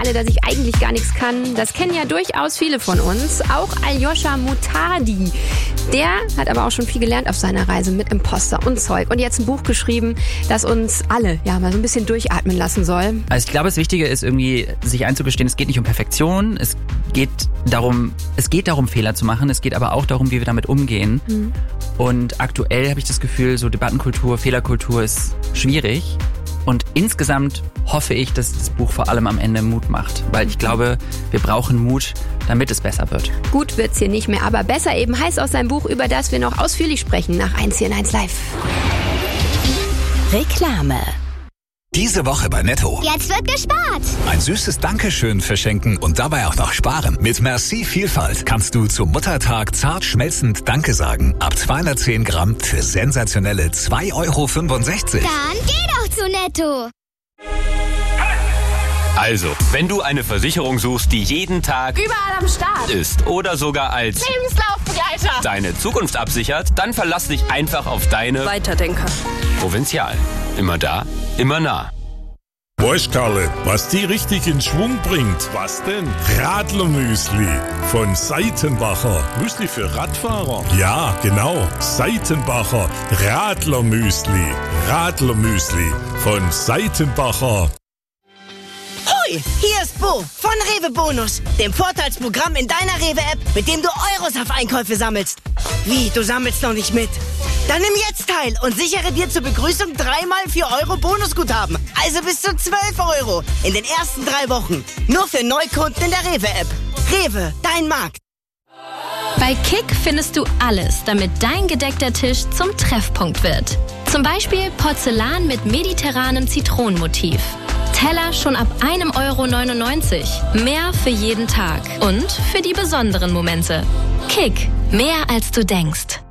alle, dass ich eigentlich gar nichts kann. Das kennen ja durchaus viele von uns. Auch Aljoscha Mutardi. Der hat aber auch schon viel gelernt auf seiner Reise mit Imposter und Zeug. Und jetzt ein Buch geschrieben, das uns alle mal so ein bisschen durchatmen lassen soll. Also ich glaube, das Wichtige ist irgendwie, sich einzugestehen, es geht nicht um Perfektion. Es geht darum, Fehler zu machen. Es geht aber auch darum, wie wir damit umgehen. Mhm. Und aktuell habe ich das Gefühl, so Debattenkultur, Fehlerkultur ist schwierig. Und insgesamt hoffe ich, dass das Buch vor allem am Ende Mut macht. Weil ich glaube, wir brauchen Mut, damit es besser wird. Gut wird's hier nicht mehr, aber besser eben heißt aus seinem Buch, über das wir noch ausführlich sprechen nach 1 hier in 1 Live. Reklame. Diese Woche bei Netto. Jetzt wird gespart. Ein süßes Dankeschön verschenken und dabei auch noch sparen. Mit Merci Vielfalt kannst du zum Muttertag zart schmelzend Danke sagen. Ab 210 Gramm für sensationelle 2,65 €. Dann geh doch zu Netto. Also, wenn du eine Versicherung suchst, die jeden Tag überall am Start ist oder sogar als Lebenslaufbegleiter deine Zukunft absichert, dann verlass dich einfach auf deine Weiterdenker. Provinzial. Immer da, immer nah. Weißt Karle, was die richtig in Schwung bringt? Was denn? Radlermüsli von Seitenbacher. Müsli für Radfahrer? Ja, genau. Seitenbacher Radlermüsli. Radlermüsli von Seitenbacher. Hoi, hier ist Bo von Rewe Bonus, dem Vorteilsprogramm in deiner Rewe-App, mit dem du Euros auf Einkäufe sammelst. Wie, du sammelst noch nicht mit? Dann nimm jetzt teil und sichere dir zur Begrüßung 3x 4 € Bonusguthaben. Also bis zu 12 € in den ersten 3 Wochen. Nur für Neukunden in der Rewe-App. Rewe, dein Markt. Bei Kick findest du alles, damit dein gedeckter Tisch zum Treffpunkt wird. Zum Beispiel Porzellan mit mediterranem Zitronenmotiv. Teller schon ab 1,99 €. Mehr für jeden Tag und für die besonderen Momente. Kick, mehr als du denkst.